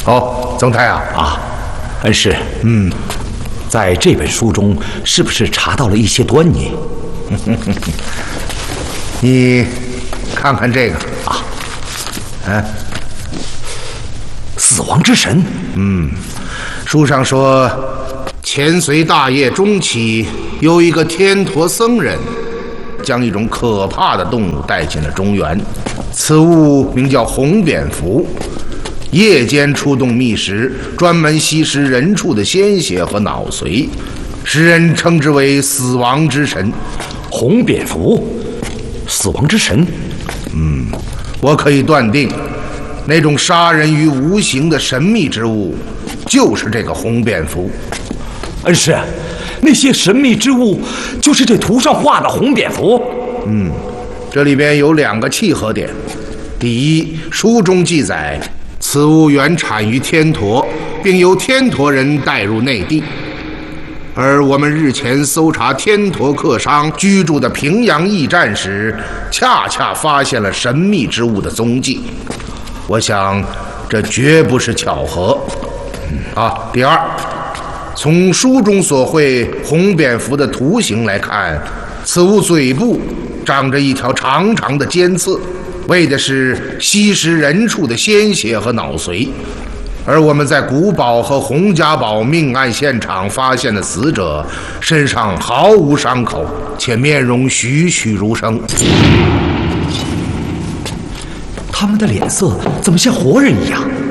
哦，曾太啊， 恩师，在这本书中是不是查到了一些端倪？ 你看看这个啊， 死亡之神。 书上说，前隋大业中期，有一个天陀僧人，将一种可怕的动物带进了中原。此物名叫红蝙蝠，夜间出动觅食，专门吸食人畜的鲜血和脑髓，世人称之为死亡之神。 红蝙蝠，死亡之神。 我可以断定，那种杀人于无形的神秘之物，就是这个红蝙蝠。 恩师，那些神秘之物就是这图上画的红蝙蝠？ 这里边有2个契合点。第一，书中记载，此物原产于天陀，并由天陀人带入内地。而我们日前搜查天陀客商居住的平阳驿站时，恰恰发现了神秘之物的踪迹。我想，这绝不是巧合。第二，从书中所绘红蝙蝠的图形来看，此物嘴部长着一条长长的尖刺，为的是吸食人畜的鲜血和脑髓。而我们在古堡和洪家堡命案现场发现的死者，身上毫无伤口，且面容栩栩如生。 他们的脸色怎么像活人一样？